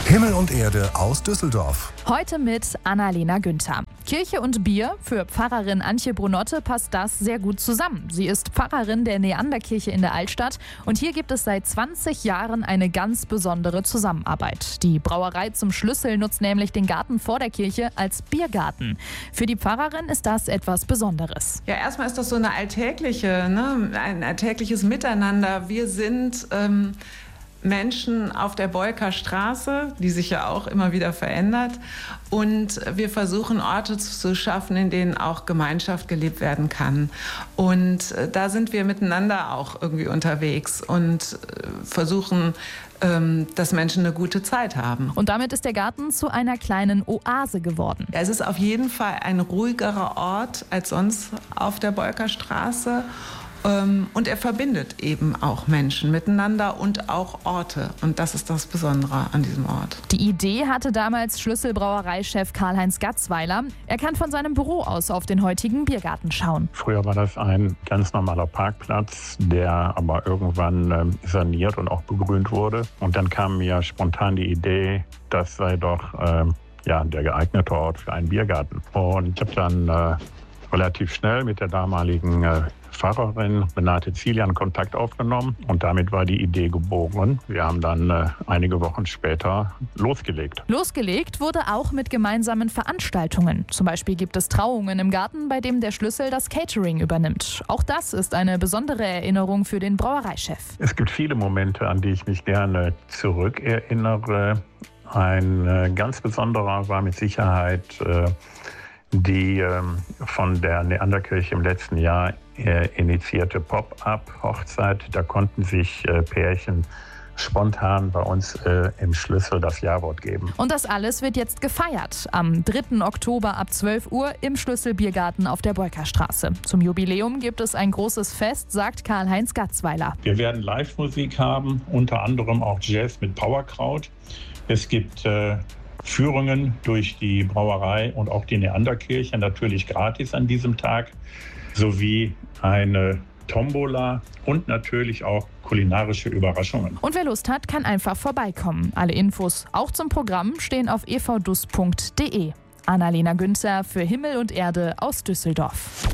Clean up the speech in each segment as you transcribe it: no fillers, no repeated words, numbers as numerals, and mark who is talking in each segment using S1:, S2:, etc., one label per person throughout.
S1: Himmel und Erde aus Düsseldorf.
S2: Heute mit Annalena Günther. Kirche und Bier, für Pfarrerin Antje Brunotte passt das sehr gut zusammen. Sie ist Pfarrerin der Neanderkirche in der Altstadt und hier gibt es seit 20 Jahren eine ganz besondere Zusammenarbeit. Die Brauerei zum Schlüssel nutzt nämlich den Garten vor der Kirche als Biergarten. Für die Pfarrerin ist das etwas Besonderes.
S3: Ja, erstmal ist das so ein alltägliches Miteinander. Wir sind Menschen auf der Bolker Straße, die sich ja auch immer wieder verändert. Und wir versuchen, Orte zu schaffen, in denen auch Gemeinschaft gelebt werden kann. Und da sind wir miteinander auch irgendwie unterwegs und versuchen, dass Menschen eine gute Zeit haben.
S2: Und damit ist der Garten zu einer kleinen Oase geworden.
S3: Ja, es ist auf jeden Fall ein ruhigerer Ort als sonst auf der Bolker Straße. Und er verbindet eben auch Menschen miteinander und auch Orte. Und das ist das Besondere an diesem Ort.
S2: Die Idee hatte damals Schlüsselbrauereichef Karl-Heinz Gatzweiler. Er kann von seinem Büro aus auf den heutigen Biergarten schauen.
S4: Früher war das ein ganz normaler Parkplatz, der aber irgendwann saniert und auch begrünt wurde. Und dann kam mir spontan die Idee, das sei doch der geeignete Ort für einen Biergarten. Und ich habe dann relativ schnell mit der damaligen Pfarrerin Renate Zilian Kontakt aufgenommen und damit war die Idee geboren. Wir haben dann einige Wochen später losgelegt.
S2: Losgelegt wurde auch mit gemeinsamen Veranstaltungen. Zum Beispiel gibt es Trauungen im Garten, bei dem der Schlüssel das Catering übernimmt. Auch das ist eine besondere Erinnerung für den Brauereichef.
S4: Es gibt viele Momente, an die ich mich gerne zurückerinnere. Ein ganz besonderer war mit Sicherheit die von der Neanderkirche im letzten Jahr initiierte Pop-up-Hochzeit. Da konnten sich Pärchen spontan bei uns im Schlüssel das Ja-Wort geben.
S2: Und das alles wird jetzt gefeiert. Am 3. Oktober ab 12 Uhr im Schlüsselbiergarten auf der Bolkerstraße. Zum Jubiläum gibt es ein großes Fest, sagt Karl-Heinz Gatzweiler.
S4: Wir werden Live-Musik haben, unter anderem auch Jazz mit Powerkraut. Es gibt Führungen durch die Brauerei und auch die Neanderkirche, natürlich gratis an diesem Tag, sowie eine Tombola und natürlich auch kulinarische Überraschungen.
S2: Und wer Lust hat, kann einfach vorbeikommen. Alle Infos, auch zum Programm, stehen auf evdus.de. Annalena Günther für Himmel und Erde aus Düsseldorf.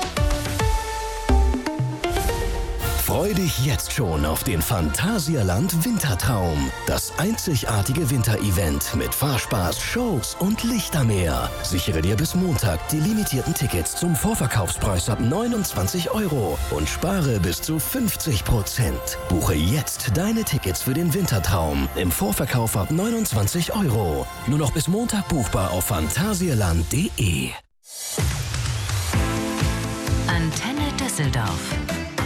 S5: Freu dich jetzt schon auf den Phantasialand Wintertraum. Das einzigartige Winterevent mit Fahrspaß, Shows und Lichtermeer. Sichere dir bis Montag die limitierten Tickets zum Vorverkaufspreis ab 29 € und spare bis zu 50%. Buche jetzt deine Tickets für den Wintertraum im Vorverkauf ab 29 €. Nur noch bis Montag buchbar auf phantasialand.de.
S6: Antenne Düsseldorf.